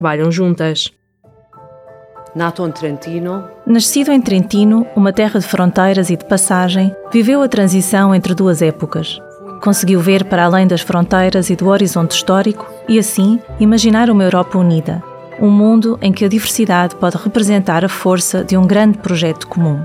trabalham juntas. Nascido em Trentino, uma terra de fronteiras e de passagem, viveu a transição entre duas épocas. Conseguiu ver para além das fronteiras e do horizonte histórico e, assim, imaginar uma Europa unida. Um mundo em que a diversidade pode representar a força de um grande projeto comum.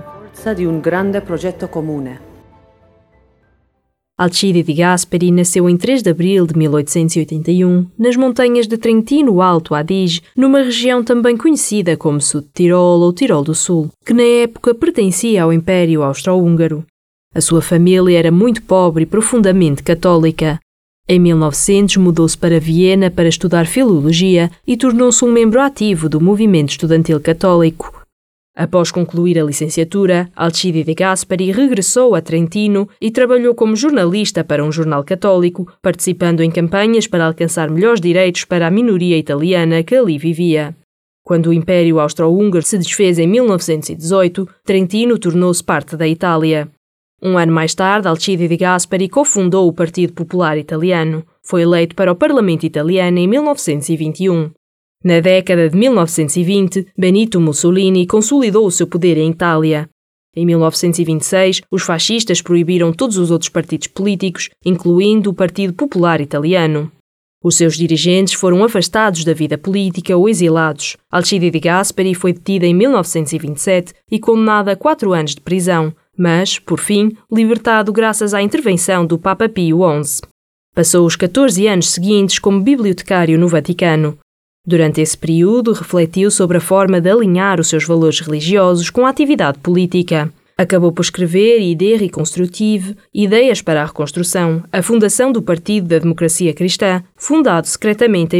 Alcide de Gasperi nasceu em 3 de abril de 1881, nas montanhas de Trentino Alto Adige, numa região também conhecida como Sud Tirol ou Tirol do Sul, que na época pertencia ao Império Austro-Húngaro. A sua família era muito pobre e profundamente católica. Em 1900 mudou-se para Viena para estudar filologia e tornou-se um membro ativo do movimento estudantil católico. Após concluir a licenciatura, Alcide de Gasperi regressou a Trentino e trabalhou como jornalista para um jornal católico, participando em campanhas para alcançar melhores direitos para a minoria italiana que ali vivia. Quando o Império Austro-Húngaro se desfez em 1918, Trentino tornou-se parte da Itália. Um ano mais tarde, Alcide de Gasperi cofundou o Partido Popular Italiano. Foi eleito para o Parlamento Italiano em 1921. Na década de 1920, Benito Mussolini consolidou o seu poder em Itália. Em 1926, os fascistas proibiram todos os outros partidos políticos, incluindo o Partido Popular Italiano. Os seus dirigentes foram afastados da vida política ou exilados. Alcide de Gasperi foi detida em 1927 e condenada a 4 anos de prisão, mas, por fim, libertado graças à intervenção do Papa Pio XI. Passou os 14 anos seguintes como bibliotecário no Vaticano. Durante esse período, refletiu sobre a forma de alinhar os seus valores religiosos com a atividade política. Acabou por escrever Idee Reconstrutive, Ideias para a Reconstrução, a fundação do Partido da Democracia Cristã, fundado secretamente em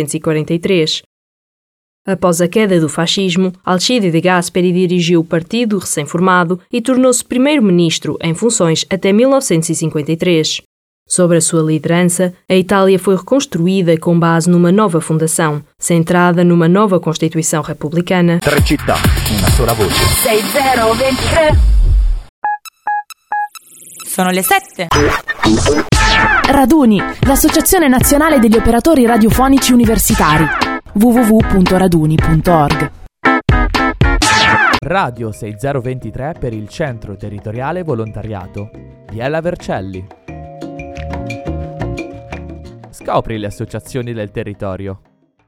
1943. Após a queda do fascismo, Alcide de Gasperi dirigiu o partido recém-formado e tornou-se primeiro-ministro em funções até 1953. Sob a sua liderança, a Itália foi reconstruída com base numa nova fundação, centrada numa nova Constituição republicana. 3 città, una sola voce. 6023. Sono le 7. Raduni, l'Associazione Nazionale degli Operatori Radiofonici Universitari. www.raduni.org. Radio 6023 per il Centro Territoriale Volontariato. Biella Vercelli. Scopri le associazioni del territorio.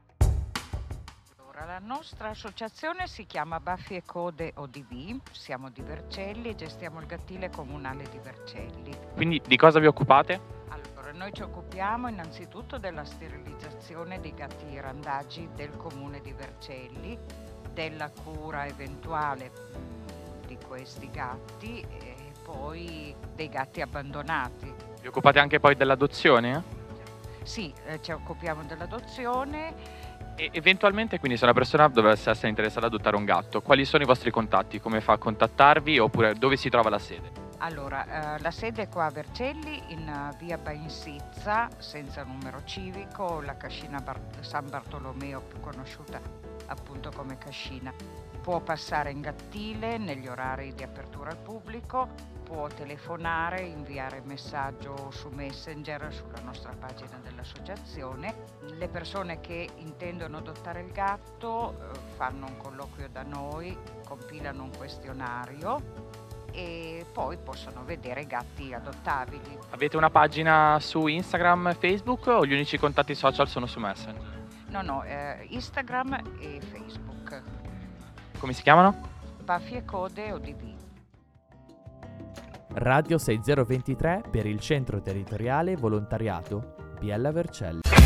La nostra associazione si chiama Baffi e Code ODV, siamo di Vercelli e gestiamo il gattile comunale di Vercelli. Quindi di cosa vi occupate? Allora, noi ci occupiamo innanzitutto della sterilizzazione dei gatti randagi del comune di Vercelli, della cura eventuale di questi gatti e poi dei gatti abbandonati. Vi occupate anche poi dell'adozione? Sì, ci occupiamo dell'adozione. E eventualmente, quindi, se una persona dovesse essere interessata ad adottare un gatto, quali sono i vostri contatti? Come fa a contattarvi oppure dove si trova la sede? Allora, la sede è qua a Vercelli, in via Bainsizza, senza numero civico, la cascina San Bartolomeo, più conosciuta appunto come cascina. Può passare in gattile negli orari di apertura al pubblico, può telefonare, inviare messaggio su Messenger sulla nostra pagina dell'associazione. Le persone che intendono adottare il gatto fanno un colloquio da noi, compilano un questionario e poi possono vedere gatti adottabili. Avete una pagina su Instagram, Facebook o gli unici contatti social sono su Messenger? No, Instagram e Facebook. Come si chiamano? Baffi e Code ODV. Radio 6023 per il Centro Territoriale Volontariato Biella Vercelli.